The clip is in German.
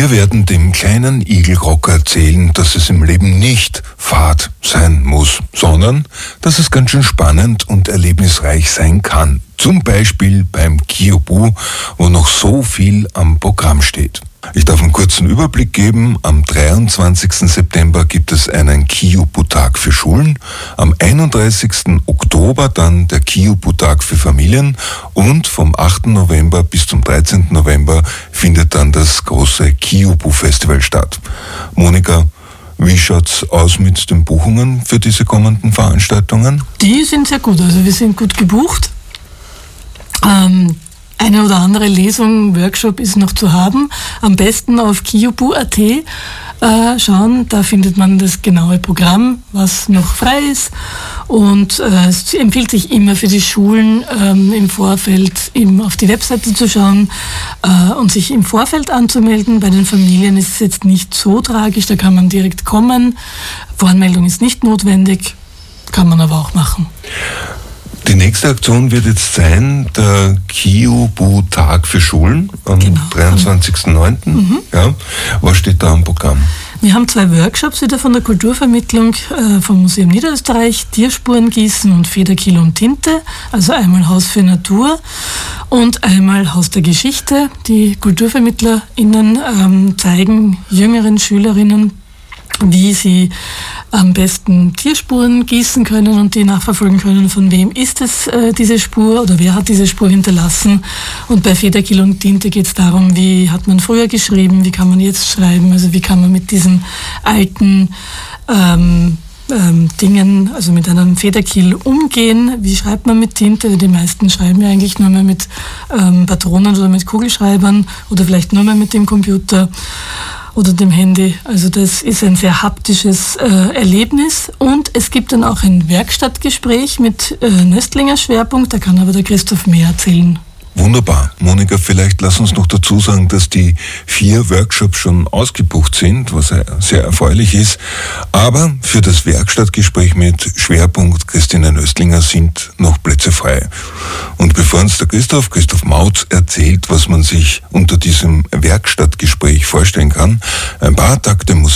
Wir werden dem kleinen Igelrocker erzählen, dass es im Leben nicht Fahrt sein muss, sondern dass es ganz schön spannend und erlebnisreich sein kann. Zum Beispiel beim Kiubu, wo noch so viel am Programm steht. Ich darf einen kurzen Überblick geben. Am 23. September gibt es einen Kiubu-Tag für Schulen. Am 31. Oktober dann der Kiubu-Tag für Familien. Und vom 8. November bis zum 13. November findet dann das große Kiubu-Festival statt. Monika, wie schaut's aus mit den Buchungen für diese kommenden Veranstaltungen? Die sind sehr gut. Also wir sind gut gebucht. Eine oder andere Lesung, Workshop ist noch zu haben. Am besten auf kiubu.at schauen, da findet man das genaue Programm, was noch frei ist. Und es empfiehlt sich immer für die Schulen im Vorfeld auf die Webseite zu schauen und sich im Vorfeld anzumelden. Bei den Familien ist es jetzt nicht so tragisch, da kann man direkt kommen. Voranmeldung ist nicht notwendig, kann man aber auch machen. Die nächste Aktion wird jetzt sein, der Kiubu-Tag für Schulen am 23.09. Ja. Was steht da am Programm? Wir haben 2 Workshops wieder von der Kulturvermittlung vom Museum Niederösterreich, Tierspuren gießen und Federkiel und Tinte, also einmal Haus für Natur und einmal Haus der Geschichte. Die KulturvermittlerInnen zeigen jüngeren Schülerinnen, wie sie am besten Tierspuren gießen können und die nachverfolgen können, von wem ist es diese Spur oder wer hat diese Spur hinterlassen. Und bei Federkiel und Tinte geht es darum, wie hat man früher geschrieben, wie kann man jetzt schreiben, also wie kann man mit diesen alten Dingen, also mit einem Federkiel umgehen, wie schreibt man mit Tinte. Die meisten schreiben ja eigentlich nur mehr mit Patronen oder mit Kugelschreibern oder vielleicht nur mehr mit dem Computer oder dem Handy. Also das ist ein sehr haptisches Erlebnis. Und es gibt dann auch ein Werkstattgespräch mit Nöstlinger Schwerpunkt. Da kann aber der Christoph mehr erzählen. Wunderbar. Monika, vielleicht lass uns noch dazu sagen, dass die 4 Workshops schon ausgebucht sind, was sehr erfreulich ist. Aber für das Werkstattgespräch mit Schwerpunkt Christine Nöstlinger sind noch Plätze frei. Und bevor uns der Christoph Mautz erzählt, was man sich unter diesem Werkstattgespräch vorstellen kann, ein paar Takte Musik